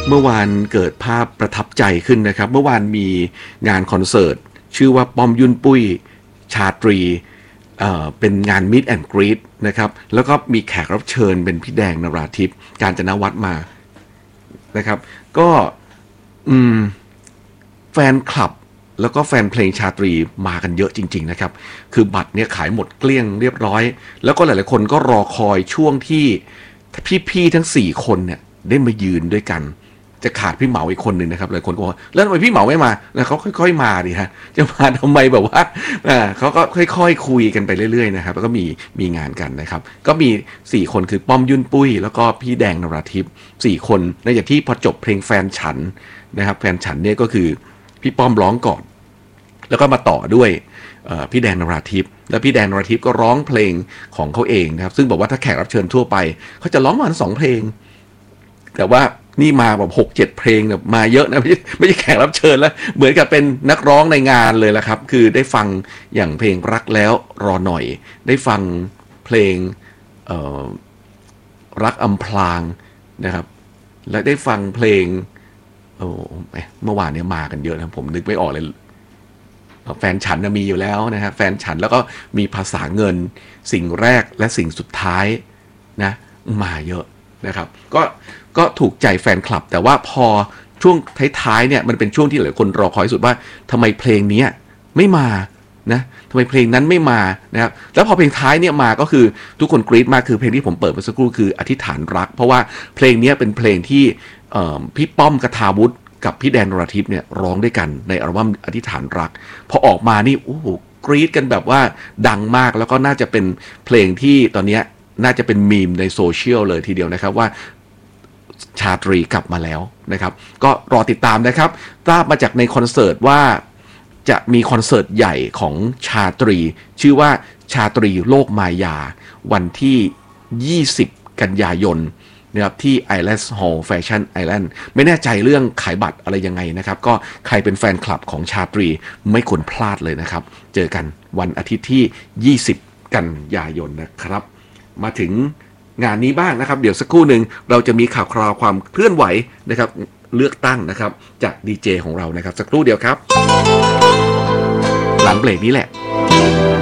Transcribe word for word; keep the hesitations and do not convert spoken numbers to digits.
เมื่อวานเกิดภาพประทับใจขึ้นนะครับเมื่อวานมีงานคอนเสิร์ตชื่อว่าป้อมยุ่นปุ้ยชาตรีเอ่อเป็นงาน Meet and Greet นะครับแล้วก็มีแขกรับเชิญเป็นพี่แดงนราธิปกาญจนวัฒน์มานะครับก็อืมแฟนคลับแล้วก็แฟนเพลงชาตรีมากันเยอะจริงๆนะครับคือบัตรเนี่ยขายหมดเกลี้ยงเรียบร้อยแล้วก็หลายๆคนก็รอคอยช่วงที่พี่ๆทั้งสี่คนเนี่ยได้มายืนด้วยกันจะขาดพี่เหมาอีกคนหนึ่งนะครับหลายคนก็บอกแล้วทำไมพี่เหมาไม่มาแล้วเขาค่อยๆมาดิฮะจะมาทำไมแบบว่าอ่าเขาก็ค่อยๆคุยกันไปเรื่อยๆนะครับแล้วก็มีมีงานกันนะครับก็มีสี่คนคือป้อมยุ่นปุ้ยแล้วก็พี่แดงนราธิปสี่คนในจากที่พอจบเพลงแฟนฉันนะครับแฟนฉันเนี่ยก็คือพี่ป้อมร้องก่อนแล้วก็มาต่อด้วยพี่แดงนราธิปแล้วพี่แดงนราธิปก็ร้องเพลงของเขาเองนะครับซึ่งบอกว่าถ้าแขกรับเชิญทั่วไปเขาจะร้องประมาณสองเพลงแต่ว่านี่มาแบบหกเจ็ดเพลงแบบมาเยอะนะไม่ใช่ไม่ใช่แขกรับเชิญแล้วเหมือนกับเป็นนักร้องในงานเลยละครับคือได้ฟังอย่างเพลงรักแล้วรอหน่อยได้ฟังเพลงรักอำพรางนะครับและได้ฟังเพลงโอ้เมื่อวานเนี่ยมากันเยอะนะผมนึกไม่ออกเลยแฟนฉันมีอยู่แล้วนะฮะแฟนฉันแล้วก็มีภาษาเงินสิ่งแรกและสิ่งสุดท้ายนะมาเยอะนะครับก็ก็ถูกใจแฟนคลับแต่ว่าพอช่วงท้ายๆเนี่ยมันเป็นช่วงที่หลายคนรอคอยสุดว่าทำไมเพลงนี้ไม่มานะทำไมเพลงนั้นไม่มานะครับแล้วพอเพลงท้ายเนี่ยมาก็คือทุกคนกรี๊ดมากคือเพลงที่ผมเปิดเมื่อสักครู่คืออธิษฐานรักเพราะว่าเพลงนี้เป็นเพลงที่พี่ป้อมกทาวุฒิกับพี่แดนนราธิปเนี่ยร้องด้วยกันในอัลบั้มอธิษฐานรักพอออกมานี่โอ้โหกรี๊ดกันแบบว่าดังมากแล้วก็น่าจะเป็นเพลงที่ตอนนี้น่าจะเป็นมีมในโซเชียลเลยทีเดียวนะครับว่าชาตรีกลับมาแล้วนะครับก็รอติดตามนะครับทราบมาจากในคอนเสิร์ตว่าจะมีคอนเสิร์ตใหญ่ของชาตรีชื่อว่าชาตรีโลกมายาวันที่ยี่สิบกันยายนนะครับที่ Island Hall Fashion Island ไม่แน่ใจเรื่องขายบัตรอะไรยังไงนะครับก็ใครเป็นแฟนคลับของชาตรีไม่ควรพลาดเลยนะครับเจอกันวันอาทิตย์ที่ยี่สิบกันยายนนะครับมาถึงงานนี้บ้างนะครับเดี๋ยวสักครู่หนึ่งเราจะมีข่าวคราวความเคลื่อนไหวนะครับเลือกตั้งนะครับจากดีเจของเรานะครับสักครู่เดียวครับหลังเบรกนี้แหละ